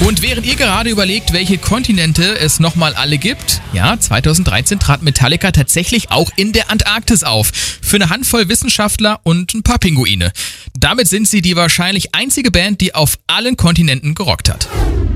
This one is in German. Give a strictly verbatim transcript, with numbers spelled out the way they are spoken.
Und während ihr gerade überlegt, welche Kontinente es nochmal alle gibt, ja, zweitausenddreizehn trat Metallica tatsächlich auch in der Antarktis auf. Für eine Handvoll Wissenschaftler und ein paar Pinguine. Damit sind sie die wahrscheinlich einzige Band, die auf allen Kontinenten gerockt hat.